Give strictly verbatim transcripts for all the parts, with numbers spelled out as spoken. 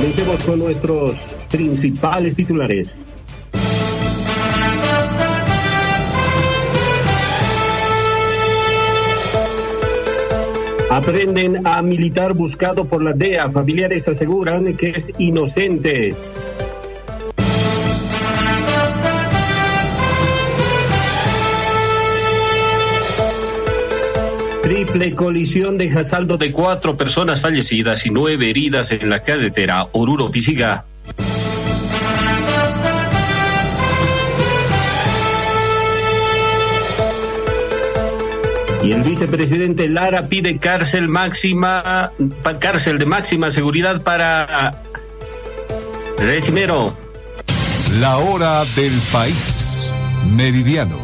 Comencemos con nuestros principales titulares. Aprenden a militar buscado por la D E A. Familiares aseguran que es inocente. Triple colisión deja saldo de cuatro personas fallecidas y nueve heridas en la carretera Oruro-Pisiga. Y el vicepresidente Lara pide cárcel máxima, cárcel de máxima seguridad para Recimero. La hora del país. Meridiano.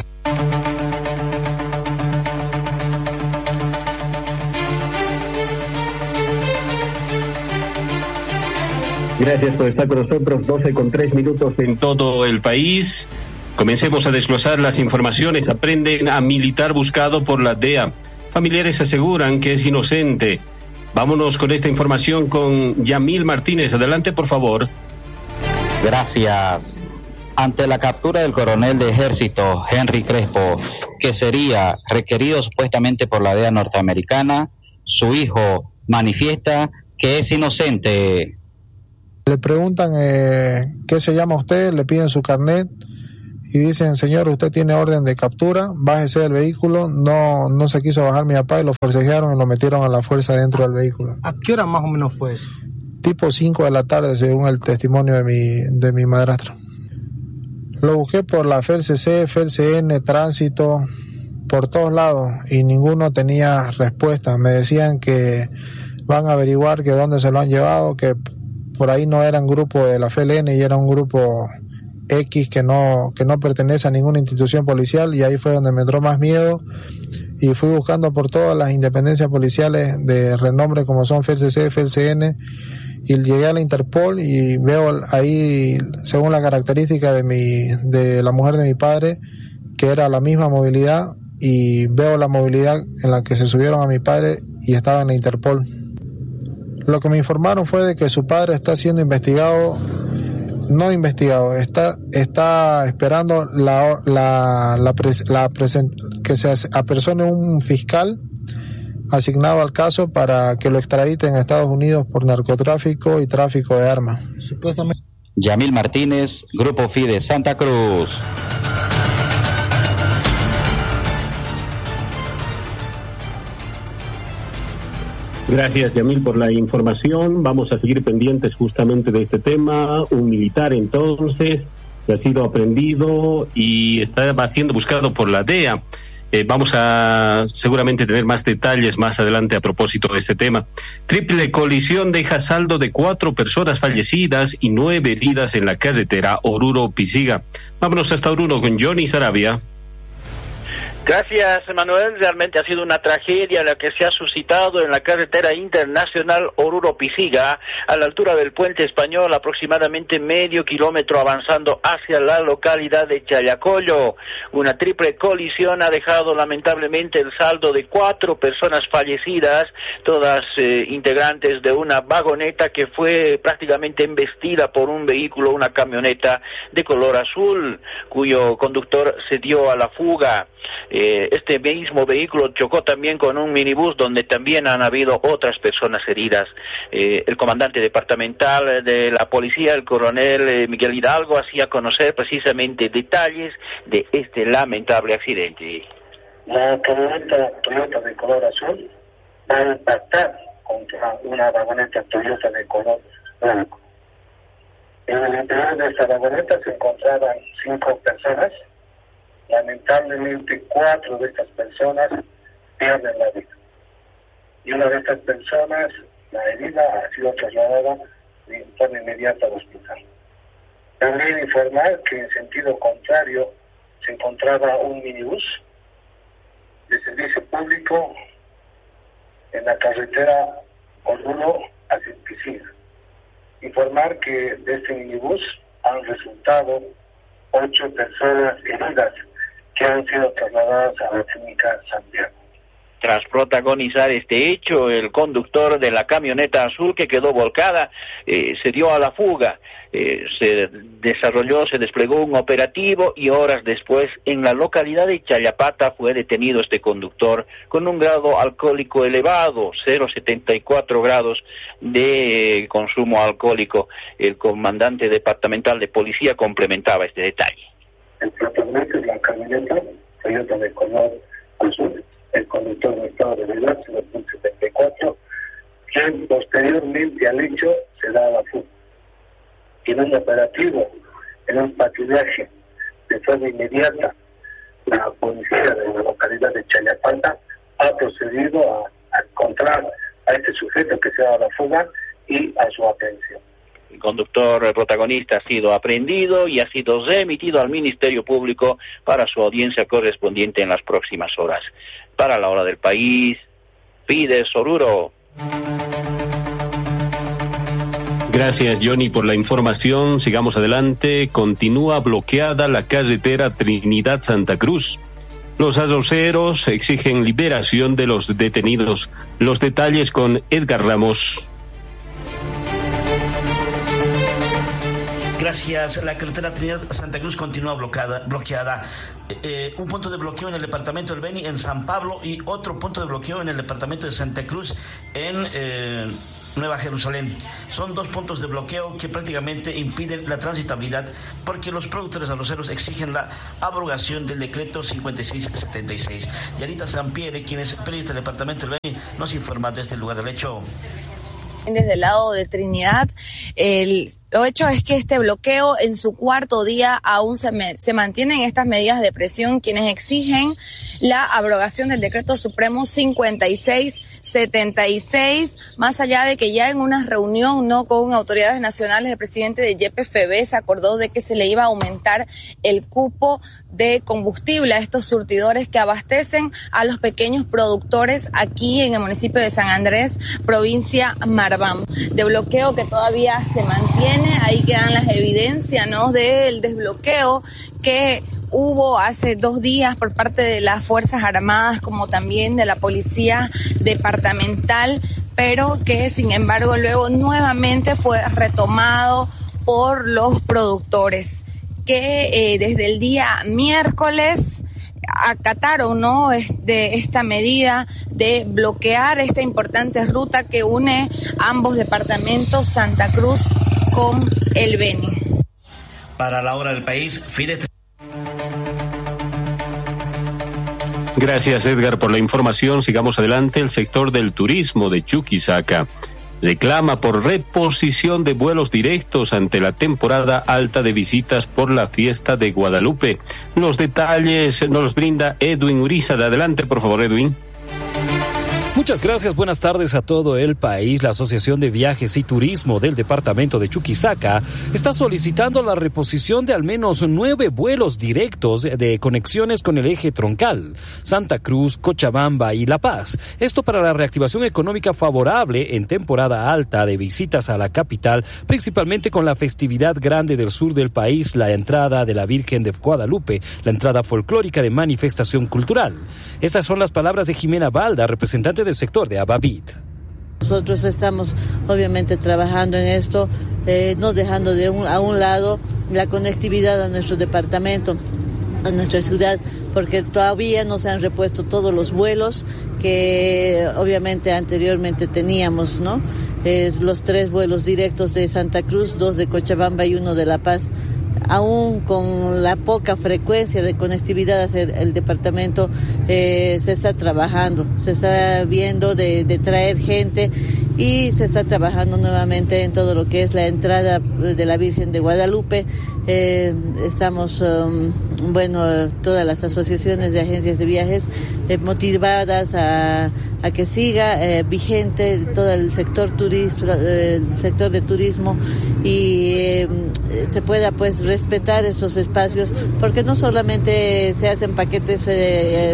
Gracias por estar con nosotros. doce con tres minutos en todo el país. Comencemos a desglosar las informaciones. Aprenden a militar buscado por la D E A. Familiares aseguran que es inocente. Vámonos con esta información con Yamil Martínez. Adelante, por favor. Gracias. Ante la captura del coronel de ejército Henry Crespo, que sería requerido supuestamente por la D E A norteamericana, su hijo manifiesta que es inocente. Le preguntan eh, ¿qué se llama usted? Le piden su carnet y dicen, señor, usted tiene orden de captura, bájese del vehículo. No no se quiso bajar mi papá y lo forcejearon y lo metieron a la fuerza dentro del vehículo. ¿A qué hora más o menos fue eso? Tipo cinco de la tarde, según el testimonio de mi, de mi madrastra. Lo busqué por la F E L C C, F E L C N, Tránsito, por todos lados, y ninguno tenía respuesta. Me decían que van a averiguar que dónde se lo han llevado, que por ahí no eran grupo de la F E L N y era un grupo X que no, que no pertenece a ninguna institución policial, y ahí fue donde me entró más miedo y fui buscando por todas las independencias policiales de renombre como son F E L C C, F E L C N, y llegué a la Interpol y veo ahí, según la característica de mi, de la mujer de mi padre, que era la misma movilidad, y veo la movilidad en la que se subieron a mi padre y estaba en la Interpol. Lo que me informaron fue de que su padre está siendo investigado, no investigado, está está esperando la la la, pres, la present, que se apersone un fiscal asignado al caso para que lo extraditen a Estados Unidos por narcotráfico y tráfico de armas. Supuestamente. Yamil Martínez, Grupo Fide Santa Cruz. Gracias, Yamil, por la información. Vamos a seguir pendientes justamente de este tema. Un militar, entonces, que ha sido aprendido y está siendo buscado por la D E A. Eh, vamos a seguramente tener más detalles más adelante a propósito de este tema. Triple colisión deja saldo de cuatro personas fallecidas y nueve heridas en la carretera Oruro-Pisiga. Vámonos hasta Oruro con Johnny Sarabia. Gracias, Manuel. Realmente ha sido una tragedia la que se ha suscitado en la carretera internacional Oruro-Pisiga, a la altura del puente español, aproximadamente medio kilómetro avanzando hacia la localidad de Challacollo. Una triple colisión ha dejado lamentablemente el saldo de cuatro personas fallecidas, todas eh, integrantes de una vagoneta que fue prácticamente embestida por un vehículo, una camioneta de color azul, cuyo conductor se dio a la fuga. Eh, este mismo vehículo chocó también con un minibús donde también han habido otras personas heridas. Eh, el comandante departamental de la policía, el coronel eh, Miguel Hidalgo, hacía conocer precisamente detalles de este lamentable accidente. La camioneta Toyota de color azul va a impactar contra una vagoneta Toyota de color blanco. En el interior de esta vagoneta se encontraban cinco personas. Lamentablemente, cuatro de estas personas pierden la vida. Y una de estas personas, la herida, ha sido trasladada de forma inmediata al hospital. También informar que en sentido contrario se encontraba un minibús de servicio público en la carretera Oruro hacia Pisiga. Informar que de este minibús han resultado ocho personas heridas que han sido trasladadas a la clínica Santiago. Tras protagonizar este hecho, el conductor de la camioneta azul que quedó volcada eh, se dio a la fuga. Eh, se desarrolló, se desplegó un operativo y horas después en la localidad de Chayapata fue detenido este conductor con un grado alcohólico elevado, cero coma setenta y cuatro grados de eh, consumo alcohólico. El comandante departamental de policía complementaba este detalle. El protagonista es la camioneta Toyota de color azul. El conductor no estado de verdad, cero coma setenta y cuatro, quien posteriormente al hecho se da a la fuga. En un operativo, en un patrullaje de forma inmediata, la policía de la localidad de Chayapata ha procedido a, a encontrar a este sujeto que se da a la fuga y a su aprehensión. El conductor protagonista ha sido aprehendido y ha sido remitido al Ministerio Público para su audiencia correspondiente en las próximas horas. Para la hora del país, Fides Oruro. Gracias, Johnny, por la información. Sigamos adelante. Continúa bloqueada la carretera Trinidad-Santa Cruz. Los arroceros exigen liberación de los detenidos. Los detalles con Edgar Ramos. Gracias. La carretera Trinidad-Santa Cruz continúa bloqueada. bloqueada. Eh, un punto de bloqueo en el departamento del Beni, en San Pablo, y otro punto de bloqueo en el departamento de Santa Cruz, en eh, Nueva Jerusalén. Son dos puntos de bloqueo que prácticamente impiden la transitabilidad porque los productores arroceros exigen la abrogación del decreto cincuenta y seis setenta y seis. Yanita Sampiere, quien es periodista del departamento del Beni, nos informa desde el lugar del hecho. Desde el lado de Trinidad, el, lo hecho es que este bloqueo en su cuarto día aún se, me, se mantienen estas medidas de presión, quienes exigen la abrogación del decreto supremo cincuenta y seis setenta y seis, más allá de que ya en una reunión no con autoridades nacionales, el presidente de Y P F B se acordó de que se le iba a aumentar el cupo de combustible a estos surtidores que abastecen a los pequeños productores aquí en el municipio de San Andrés, provincia Marbam. De bloqueo que todavía se mantiene, ahí quedan las evidencias, ¿no?, del desbloqueo que hubo hace dos días por parte de las Fuerzas Armadas como también de la Policía Departamental, pero que sin embargo luego nuevamente fue retomado por los productores que eh, desde el día miércoles acataron, ¿no?, de esta medida de bloquear esta importante ruta que une ambos departamentos, Santa Cruz con el Beni. Para la hora del país, Fide. Gracias, Edgar, por la información. Sigamos adelante. El sector del turismo de Chuquisaca reclama por reposición de vuelos directos ante la temporada alta de visitas por la fiesta de Guadalupe. Los detalles nos los brinda Edwin Uriza. Adelante, por favor, Edwin. Muchas gracias, buenas tardes a todo el país. La Asociación de Viajes y Turismo del departamento de Chuquisaca está solicitando la reposición de al menos nueve vuelos directos de conexiones con el eje troncal, Santa Cruz, Cochabamba y La Paz. Esto para la reactivación económica favorable en temporada alta de visitas a la capital, principalmente con la festividad grande del sur del país, la entrada de la Virgen de Guadalupe, la entrada folclórica de manifestación cultural. Esas son las palabras de Jimena Balda, representante del sector de Ababit. Nosotros estamos obviamente trabajando en esto, eh, no dejando de un, a un lado la conectividad a nuestro departamento, a nuestra ciudad, porque todavía no se han repuesto todos los vuelos que obviamente anteriormente teníamos, ¿no? Eh, los tres vuelos directos de Santa Cruz, dos de Cochabamba y uno de La Paz. Aún con la poca frecuencia de conectividad hacia el departamento, eh, se está trabajando, se está viendo de, de traer gente y se está trabajando nuevamente en todo lo que es la entrada de la Virgen de Guadalupe. Eh, estamos, um, bueno, todas las asociaciones de agencias de viajes eh, motivadas a, a que siga eh, vigente todo el sector turismo, eh, el sector de turismo y eh, se pueda pues respetar estos espacios, porque no solamente se hacen paquetes eh,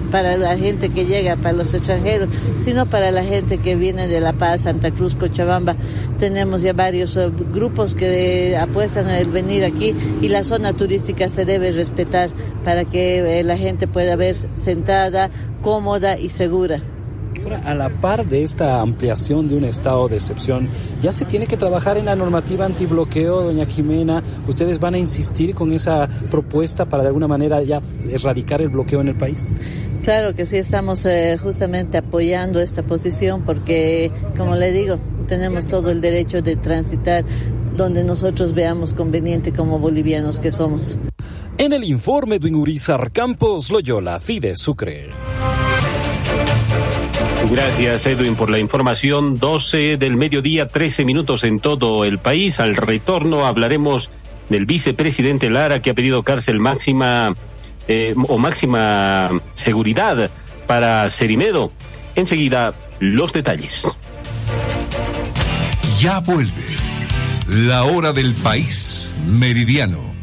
para la gente que llega, para los extranjeros, sino para la gente que viene de La Paz, Santa Cruz, Cochabamba. Tenemos ya varios uh, grupos que uh, apuestan a venir aquí y la zona turística se debe respetar para que uh, la gente pueda ver sentada, cómoda y segura. Ahora, a la par de esta ampliación de un estado de excepción, ¿ya se tiene que trabajar en la normativa antibloqueo, doña Jimena? ¿Ustedes van a insistir con esa propuesta para de alguna manera ya erradicar el bloqueo en el país? Claro que sí, estamos eh, justamente apoyando esta posición porque, como le digo, tenemos todo el derecho de transitar donde nosotros veamos conveniente como bolivianos que somos. En el informe, Edwin Urizar Campos, Loyola, Fides Sucre. Gracias, Edwin, por la información. doce del mediodía, trece minutos en todo el país. Al retorno hablaremos del vicepresidente Lara, que ha pedido cárcel máxima eh, o máxima seguridad para Cerimedo. Enseguida, los detalles. Ya vuelve la hora del país meridiano.